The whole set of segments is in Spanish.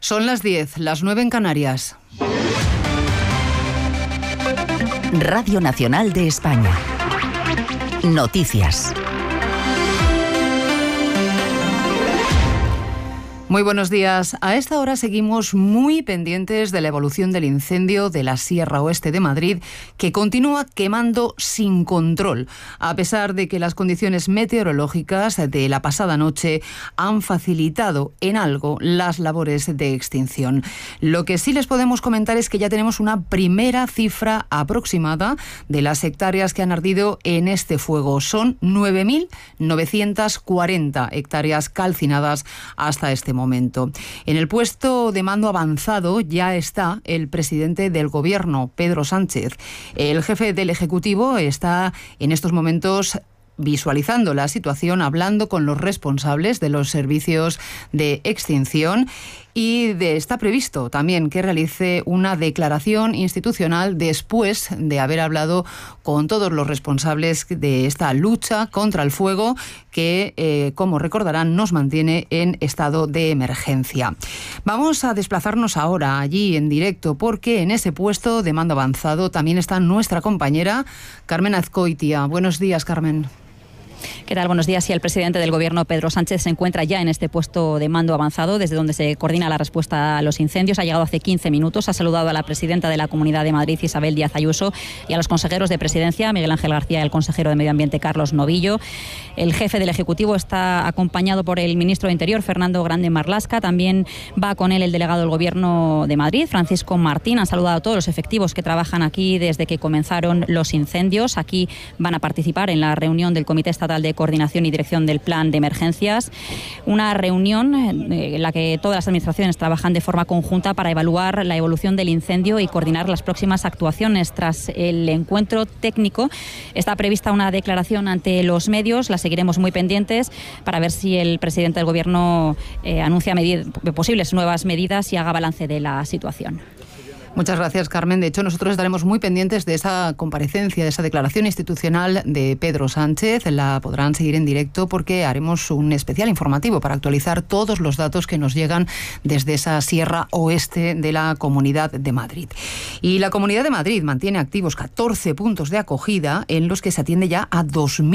Son las 10, las 9 en Canarias. Radio Nacional de España. Noticias. Muy buenos días. A esta hora seguimos muy pendientes de la evolución del incendio de la Sierra Oeste de Madrid, que continúa quemando sin control, a pesar de que las condiciones meteorológicas de la pasada noche han facilitado en algo las labores de extinción. Lo que sí les podemos comentar es que ya tenemos una primera cifra aproximada de las hectáreas que han ardido en este fuego. Son 9.940 hectáreas calcinadas hasta este momento. En el puesto de mando avanzado ya está el presidente del Gobierno, Pedro Sánchez. El jefe del Ejecutivo está en estos momentos visualizando la situación, hablando con los responsables de los servicios de extinción y está previsto también que realice una declaración institucional después de haber hablado con todos los responsables de esta lucha contra el fuego que, como recordarán, nos mantiene en estado de emergencia. Vamos a desplazarnos ahora allí en directo porque en ese puesto de mando avanzado también está nuestra compañera Carmen Azcoitia. Buenos días, Carmen. ¿Qué tal? Buenos días. Y el presidente del Gobierno, Pedro Sánchez, se encuentra ya en este puesto de mando avanzado, desde donde se coordina la respuesta a los incendios. Ha llegado hace 15 minutos, ha saludado a la presidenta de la Comunidad de Madrid, Isabel Díaz Ayuso, y a los consejeros de Presidencia, Miguel Ángel García, y el consejero de Medio Ambiente, Carlos Novillo. El jefe del Ejecutivo está acompañado por el ministro de Interior, Fernando Grande Marlaska. También va con él el delegado del Gobierno de Madrid, Francisco Martín. Han saludado a todos los efectivos que trabajan aquí desde que comenzaron los incendios. Aquí van a participar en la reunión del Comité Estatal de Coordinación y Dirección del Plan de Emergencias, una reunión en la que todas las administraciones trabajan de forma conjunta para evaluar la evolución del incendio y coordinar las próximas actuaciones. Tras el encuentro técnico está prevista una declaración ante los medios, la seguiremos muy pendientes para ver si el presidente del Gobierno anuncia posibles nuevas medidas y haga balance de la situación. Muchas gracias, Carmen. De hecho, nosotros estaremos muy pendientes de esa comparecencia, de esa declaración institucional de Pedro Sánchez. La podrán seguir en directo porque haremos un especial informativo para actualizar todos los datos que nos llegan desde esa Sierra Oeste de la Comunidad de Madrid. Y la Comunidad de Madrid mantiene activos 14 puntos de acogida en los que se atiende ya a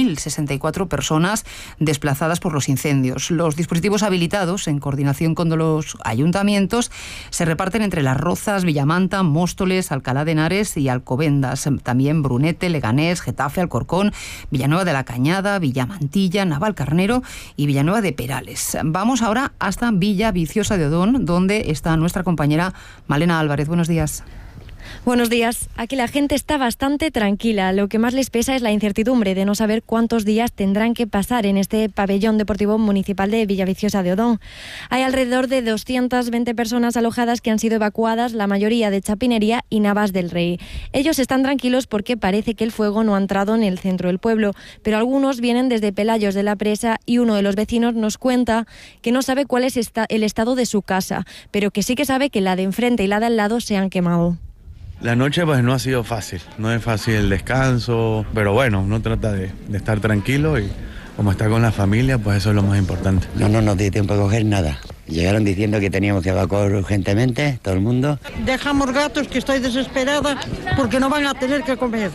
2.064 personas desplazadas por los incendios. Los dispositivos habilitados, en coordinación con los ayuntamientos, se reparten entre Las Rozas, Villamanta, Móstoles, Alcalá de Henares y Alcobendas, también Brunete, Leganés, Getafe, Alcorcón, Villanueva de la Cañada, Villamantilla, Navalcarnero y Villanueva de Perales. Vamos ahora hasta Villa Viciosa de Odón, donde está nuestra compañera Malena Álvarez. Buenos días. Buenos días. Aquí la gente está bastante tranquila. Lo que más les pesa es la incertidumbre de no saber cuántos días tendrán que pasar en este pabellón deportivo municipal de Villaviciosa de Odón. Hay alrededor de 220 personas alojadas que han sido evacuadas, la mayoría de Chapinería y Navas del Rey. Ellos están tranquilos porque parece que el fuego no ha entrado en el centro del pueblo, pero algunos vienen desde Pelayos de la Presa y uno de los vecinos nos cuenta que no sabe cuál es el estado de su casa, pero que sí que sabe que la de enfrente y la de al lado se han quemado. La noche pues no ha sido fácil, no es fácil el descanso, pero bueno, uno trata de estar tranquilo y como está con la familia, pues eso es lo más importante. No nos dio tiempo a coger nada. Llegaron diciendo que teníamos que evacuar urgentemente, todo el mundo. Dejamos gatos, que estoy desesperada porque no van a tener que comer.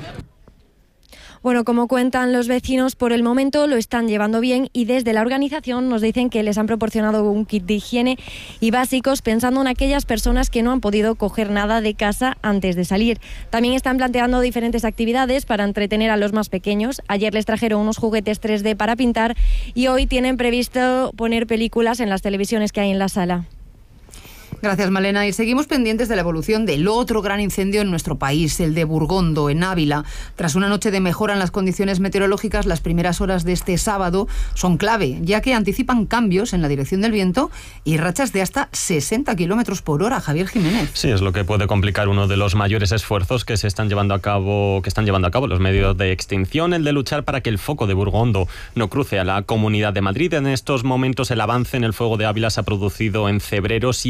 Bueno, como cuentan los vecinos, por el momento lo están llevando bien y desde la organización nos dicen que les han proporcionado un kit de higiene y básicos pensando en aquellas personas que no han podido coger nada de casa antes de salir. También están planteando diferentes actividades para entretener a los más pequeños. Ayer les trajeron unos juguetes 3D para pintar y hoy tienen previsto poner películas en las televisiones que hay en la sala. Gracias, Malena. Y seguimos pendientes de la evolución del otro gran incendio en nuestro país, el de Burgondo, en Ávila. Tras una noche de mejora en las condiciones meteorológicas, las primeras horas de este sábado son clave, ya que anticipan cambios en la dirección del viento y rachas de hasta 60 kilómetros por hora. Javier Jiménez. Sí, es lo que puede complicar uno de los mayores esfuerzos que están llevando a cabo los medios de extinción, el de luchar para que el foco de Burgondo no cruce a la Comunidad de Madrid. En estos momentos el avance en el fuego de Ávila se ha producido en Cebreros y en El Tiempo,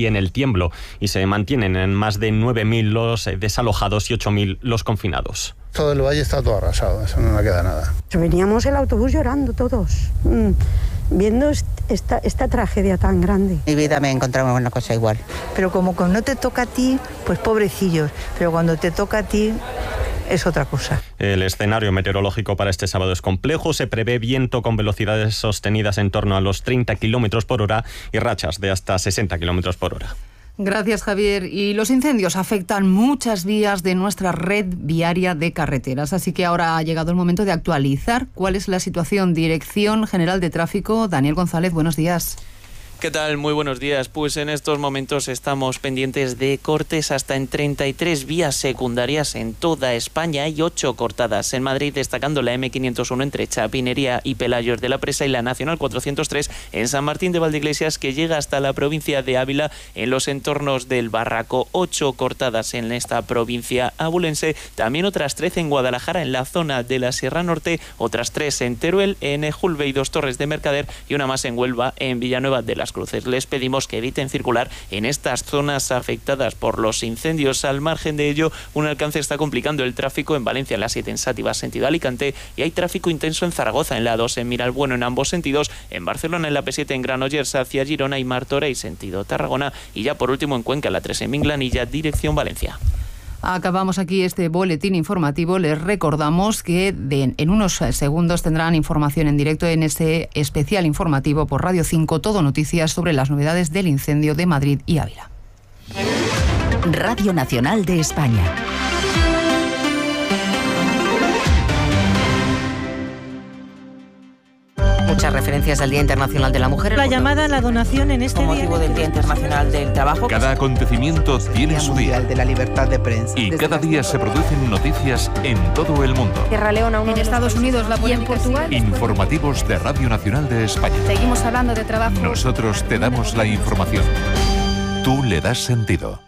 tiemblo y se mantienen en más de 9.000 los desalojados y 8.000 los confinados. Todo el valle está todo arrasado, eso no queda nada. Veníamos el autobús llorando todos, viendo esta tragedia tan grande. En mi vida me he encontrado una cosa igual. Pero como no te toca a ti, pues pobrecillos, pero cuando te toca a ti es otra cosa. El escenario meteorológico para este sábado es complejo. Se prevé viento con velocidades sostenidas en torno a los 30 km por hora y rachas de hasta 60 km por hora. Gracias, Javier. Y los incendios afectan muchas vías de nuestra red viaria de carreteras, así que ahora ha llegado el momento de actualizar cuál es la situación. Dirección General de Tráfico, Daniel González, buenos días. ¿Qué tal? Muy buenos días. Pues en estos momentos estamos pendientes de cortes hasta en 33 vías secundarias en toda España y 8 cortadas en Madrid, destacando la M501 entre Chapinería y Pelayos de la Presa y la Nacional 403 en San Martín de Valdeiglesias, que llega hasta la provincia de Ávila en los entornos del Barraco. 8 cortadas en esta provincia abulense, también otras 13 en Guadalajara en la zona de la Sierra Norte, otras 3 en Teruel, en Ejulbe y 2 Torres de Mercader y una más en Huelva, en Villanueva de las Cruces. Les pedimos que eviten circular en estas zonas afectadas por los incendios. Al margen de ello, un alcance está complicando el tráfico en Valencia, en la 7 en Sátiva, sentido Alicante, y hay tráfico intenso en Zaragoza, en la 2 en Miralbueno en ambos sentidos, en Barcelona en la P7 en Granollers hacia Girona y Martorell sentido Tarragona, y ya por último en Cuenca, la 3 en Minglanilla, dirección Valencia. Acabamos aquí este boletín informativo. Les recordamos que en unos segundos tendrán información en directo en ese especial informativo por Radio 5, Todo Noticias, sobre las novedades del incendio de Madrid y Ávila. Radio Nacional de España. Muchas referencias al Día Internacional de la Mujer. La llamada a la donación en este con motivo del Día Internacional del Trabajo. Cada acontecimiento tiene su día. De la libertad de prensa. Y cada día se producen noticias en todo el mundo. Sierra Leona, en Estados Unidos, la polémica en Portugal. Informativos de Radio Nacional de España. Seguimos hablando de trabajo. Nosotros te damos la información. Tú le das sentido.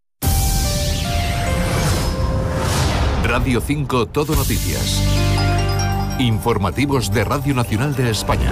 Radio 5 Todo Noticias. Informativos de Radio Nacional de España.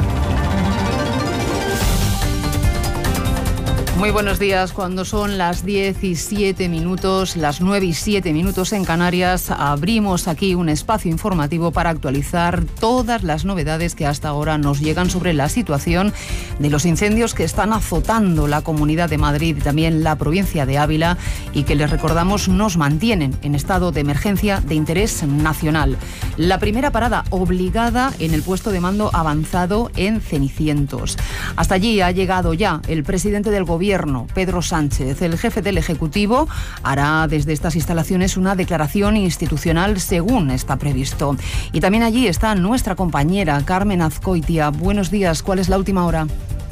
Muy buenos días. Cuando son las 10:07 minutos, las 9:07 en Canarias, abrimos aquí un espacio informativo para actualizar todas las novedades que hasta ahora nos llegan sobre la situación de los incendios que están azotando la Comunidad de Madrid y también la provincia de Ávila y que, les recordamos, nos mantienen en estado de emergencia de interés nacional. La primera parada obligada en el puesto de mando avanzado en Cenicientos. Hasta allí ha llegado ya el presidente del Gobierno, Pedro Sánchez. El jefe del Ejecutivo hará desde estas instalaciones una declaración institucional según está previsto. Y también allí está nuestra compañera Carmen Azcoitia. Buenos días, ¿cuál es la última hora?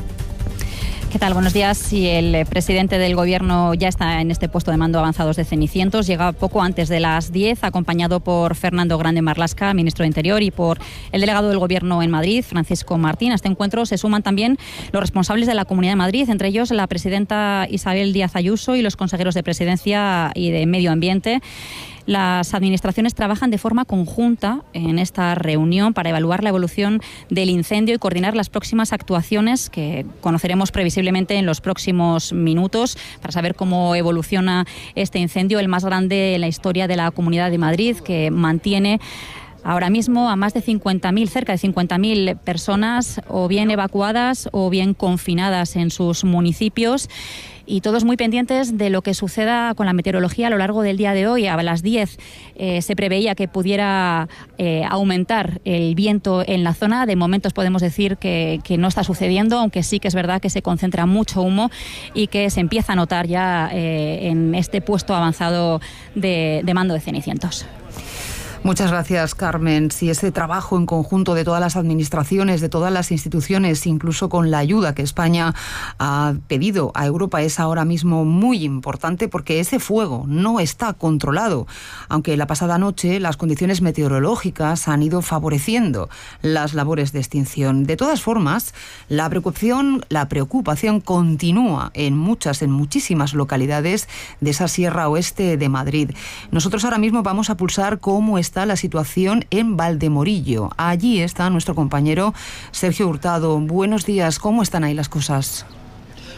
¿Qué tal? Buenos días. Sí, el presidente del Gobierno ya está en este puesto de mando avanzados de Cenicientos. Llega poco antes de las 10, acompañado por Fernando Grande Marlaska, ministro de Interior, y por el delegado del Gobierno en Madrid, Francisco Martín. A este encuentro se suman también los responsables de la Comunidad de Madrid, entre ellos la presidenta Isabel Díaz Ayuso y los consejeros de Presidencia y de Medio Ambiente. Las administraciones trabajan de forma conjunta en esta reunión para evaluar la evolución del incendio y coordinar las próximas actuaciones que conoceremos previsiblemente en los próximos minutos para saber cómo evoluciona este incendio, el más grande en la historia de la Comunidad de Madrid, que mantiene ahora mismo a más de 50.000, cerca de 50.000 personas o bien evacuadas o bien confinadas en sus municipios. Y todos muy pendientes de lo que suceda con la meteorología a lo largo del día de hoy. A las 10 se preveía que pudiera aumentar el viento en la zona. De momentos podemos decir que no está sucediendo, aunque sí que es verdad que se concentra mucho humo y que se empieza a notar ya en este puesto avanzado de mando de Cenicientos. Muchas gracias, Carmen. Sí, ese trabajo en conjunto de todas las administraciones, de todas las instituciones, incluso con la ayuda que España ha pedido a Europa, es ahora mismo muy importante porque ese fuego no está controlado, aunque la pasada noche las condiciones meteorológicas han ido favoreciendo las labores de extinción. De todas formas, la preocupación continúa en muchísimas localidades de esa Sierra Oeste de Madrid. Nosotros ahora mismo vamos a pulsar cómo está la situación en Valdemorillo. Allí está nuestro compañero Sergio Hurtado. Buenos días, ¿cómo están ahí las cosas?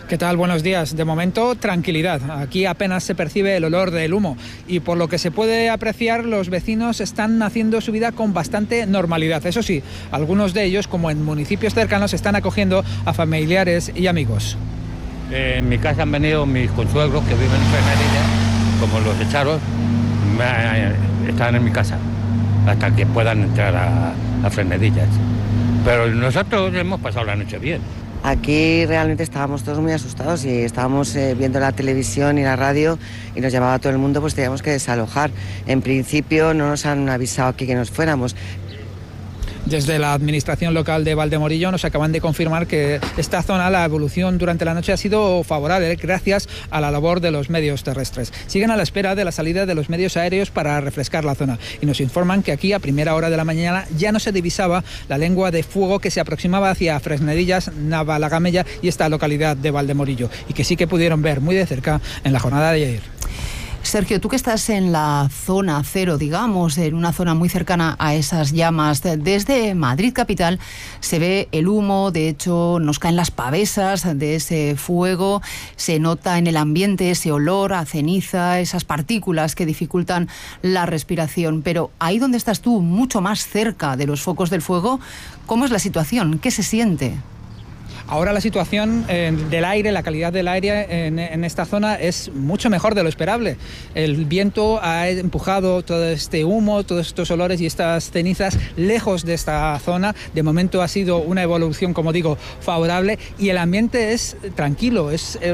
¿Qué tal? Buenos días. De momento, tranquilidad. Aquí apenas se percibe el olor del humo y por lo que se puede apreciar, los vecinos están haciendo su vida con bastante normalidad. Eso sí, algunos de ellos, como en municipios cercanos, están acogiendo a familiares y amigos. En mi casa han venido mis consuegros que viven en Fresnedillas, como los echaron, están en mi casa hasta que puedan entrar a Fresnedillas. Pero nosotros hemos pasado la noche bien. Aquí realmente estábamos todos muy asustados y estábamos viendo la televisión y la radio y nos llamaba todo el mundo, pues teníamos que desalojar. En principio no nos han avisado aquí que nos fuéramos. Desde la administración local de Valdemorillo nos acaban de confirmar que esta zona, la evolución durante la noche ha sido favorable gracias a la labor de los medios terrestres. Siguen a la espera de la salida de los medios aéreos para refrescar la zona y nos informan que aquí a primera hora de la mañana ya no se divisaba la lengua de fuego que se aproximaba hacia Fresnedillas, Navalagamella y esta localidad de Valdemorillo y que sí que pudieron ver muy de cerca en la jornada de ayer. Sergio, tú que estás en la zona cero, digamos, en una zona muy cercana a esas llamas, desde Madrid capital se ve el humo, de hecho nos caen las pavesas de ese fuego, se nota en el ambiente ese olor a ceniza, esas partículas que dificultan la respiración, pero ahí donde estás tú, mucho más cerca de los focos del fuego, ¿cómo es la situación? ¿Qué se siente? Ahora la situación del aire, la calidad del aire en esta zona es mucho mejor de lo esperable. El viento ha empujado todo este humo, todos estos olores y estas cenizas lejos de esta zona. De momento ha sido una evolución, como digo, favorable y el ambiente es tranquilo,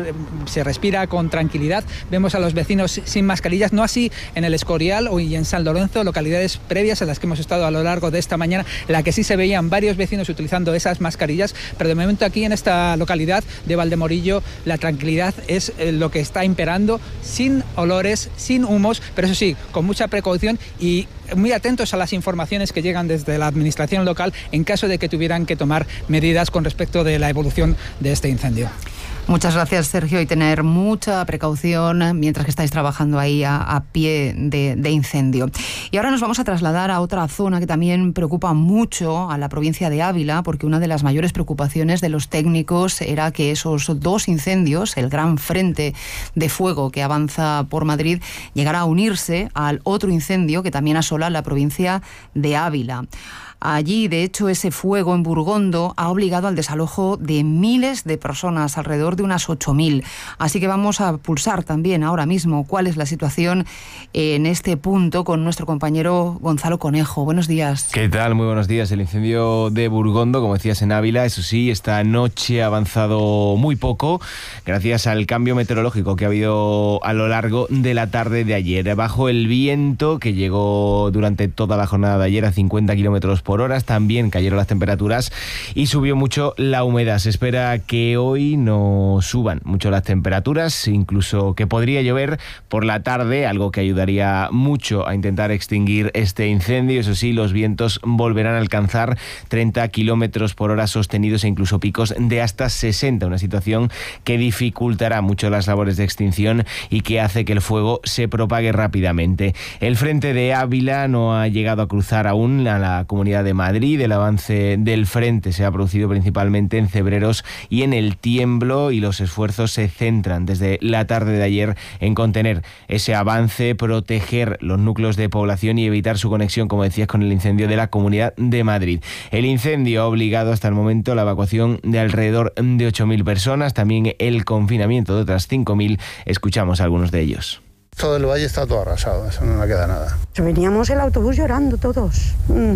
se respira con tranquilidad. Vemos a los vecinos sin mascarillas, no así en el Escorial y en San Lorenzo, localidades previas a las que hemos estado a lo largo de esta mañana, en la que sí se veían varios vecinos utilizando esas mascarillas, pero de momento aquí en esta localidad de Valdemorillo la tranquilidad es lo que está imperando, sin olores, sin humos, pero eso sí, con mucha precaución y muy atentos a las informaciones que llegan desde la administración local en caso de que tuvieran que tomar medidas con respecto de la evolución de este incendio. Muchas gracias, Sergio, y tener mucha precaución mientras que estáis trabajando ahí a pie de incendio. Y ahora nos vamos a trasladar a otra zona que también preocupa mucho a la provincia de Ávila, porque una de las mayores preocupaciones de los técnicos era que esos dos incendios, el gran frente de fuego que avanza por Madrid, llegara a unirse al otro incendio que también asola la provincia de Ávila. Allí, de hecho, ese fuego en Burgondo ha obligado al desalojo de miles de personas, alrededor de unas 8.000. Así que vamos a pulsar también ahora mismo cuál es la situación en este punto con nuestro compañero Gonzalo Conejo. Buenos días. ¿Qué tal? Muy buenos días. El incendio de Burgondo, como decías, en Ávila, eso sí, esta noche ha avanzado muy poco gracias al cambio meteorológico que ha habido a lo largo de la tarde de ayer. Bajo el viento que llegó durante toda la jornada de ayer a 50 kilómetros por hora, también cayeron las temperaturas y subió mucho la humedad. Se espera que hoy no suban mucho las temperaturas, incluso que podría llover por la tarde, algo que ayudaría mucho a intentar extinguir este incendio. Eso sí, los vientos volverán a alcanzar 30 kilómetros por hora sostenidos e incluso picos de hasta 60, una situación que dificultará mucho las labores de extinción y que hace que el fuego se propague rápidamente. El frente de Ávila no ha llegado a cruzar aún a la Comunidad de Madrid. El avance del frente se ha producido principalmente en Cebreros y en el Tiemblo y los esfuerzos se centran desde la tarde de ayer en contener ese avance, proteger los núcleos de población y evitar su conexión, como decías, con el incendio de la Comunidad de Madrid. El incendio ha obligado hasta el momento a la evacuación de alrededor de 8.000 personas, también el confinamiento de otras 5.000. Escuchamos a algunos de ellos. Todo el valle está todo arrasado, eso no queda nada. Veníamos el autobús llorando todos,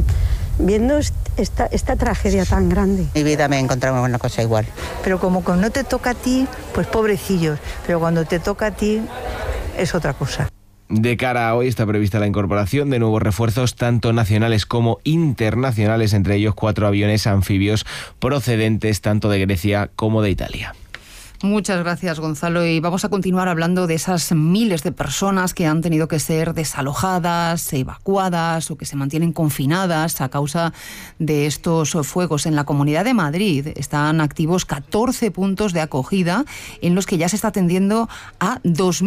viendo esta tragedia tan grande. En mi vida me he encontrado una cosa igual. Pero como no te toca a ti, pues pobrecillos, pero cuando te toca a ti es otra cosa. De cara a hoy está prevista la incorporación de nuevos refuerzos tanto nacionales como internacionales, entre ellos 4 aviones anfibios procedentes tanto de Grecia como de Italia. Muchas gracias, Gonzalo. Y vamos a continuar hablando de esas miles de personas que han tenido que ser desalojadas, evacuadas o que se mantienen confinadas a causa de estos fuegos. En la Comunidad de Madrid están activos 14 puntos de acogida en los que ya se está atendiendo a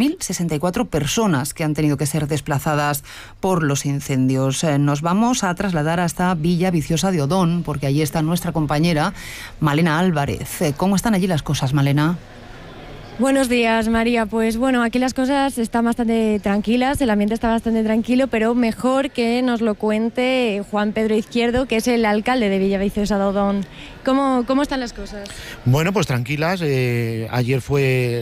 2.064 personas que han tenido que ser desplazadas por los incendios. Nos vamos a trasladar hasta Villa Viciosa de Odón, porque allí está nuestra compañera Malena Álvarez. ¿Cómo están allí las cosas, Malena? Buenos días, María. Pues bueno, aquí las cosas están bastante tranquilas, el ambiente está bastante tranquilo, pero mejor que nos lo cuente Juan Pedro Izquierdo, que es el alcalde de Villaviciosa de Odón. ¿Cómo están las cosas? Bueno, pues tranquilas. Ayer fue